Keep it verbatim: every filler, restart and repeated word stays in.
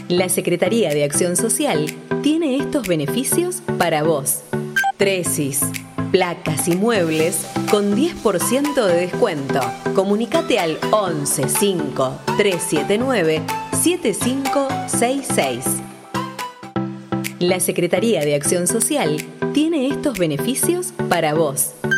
La Secretaría de Acción Social tiene estos beneficios para vos. Tresis, placas y muebles con diez por ciento de descuento. Comunicate al once cinco tres siete nueve siete cinco seis seis. La Secretaría de Acción Social tiene estos beneficios para vos.